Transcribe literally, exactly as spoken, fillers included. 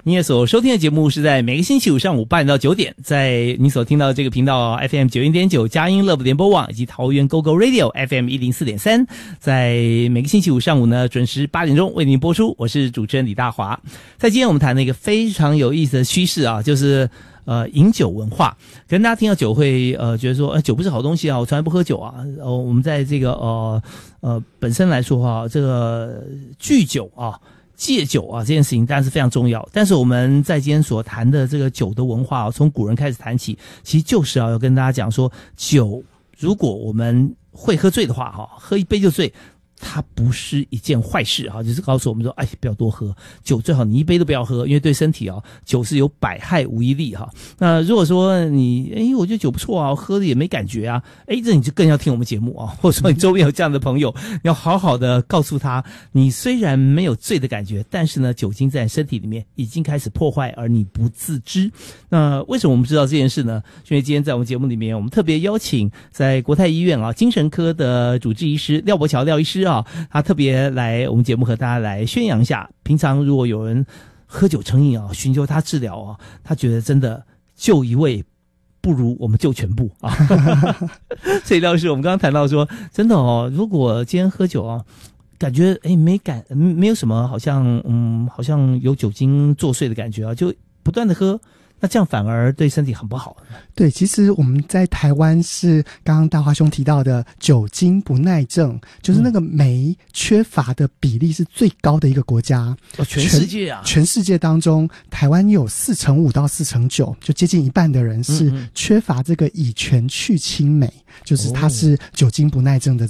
你也所收听的节目是在每个星期五上午八点到九点，在你所听到的这个频道 F M 九十一点九 佳音乐联播网以及桃园 G O G O Radio F M 一零四点三，在每个星期五上午呢准时八点钟为您播出。我是主持人李大华。在今天我们谈了一个非常有意思的趋势啊，就是呃饮酒文化。可能大家听到酒会呃觉得说，呃酒不是好东西啊，我从来不喝酒啊。呃我们在这个呃呃本身来说哈、啊，这个酗酒啊。戒酒啊，这件事情当然是非常重要。但是我们在今天所谈的这个酒的文化啊，从古人开始谈起，其实就是要跟大家讲说，酒如果我们会喝醉的话，哈，喝一杯就醉，它不是一件坏事啊，就是告诉我们说，哎，不要多喝酒，最好你一杯都不要喝，因为对身体啊，酒是有百害无一利哈。那如果说你，哎，我觉得酒不错啊，喝的也没感觉啊，哎，这你就更要听我们节目啊，或者说你周边有这样的朋友，要好好的告诉他，你虽然没有醉的感觉，但是呢，酒精在身体里面已经开始破坏，而你不自知。那为什么我们知道这件事呢？因为今天在我们节目里面，我们特别邀请在国泰医院啊精神科的主治医师廖伯乔廖医师啊。他特别来我们节目和大家来宣扬一下，平常如果有人喝酒成瘾啊，寻求他治疗啊，他觉得真的救一位不如我们救全部啊。所以廖医师，我们刚刚谈到说，真的哦，如果今天喝酒啊，感觉哎没感没有什么好像嗯好像有酒精作祟的感觉啊，就不断的喝。那这样反而对身体很不好。 对，其实我们在台湾是刚刚大华兄提到的酒精不耐症，就是那个酶缺乏的比例是最高的一个国家。 哦，全世界啊， 全世界当中，台湾有四成五到四成九，就接近一半的人是缺乏这个乙醛去氢酶，就是它是酒精不耐症的这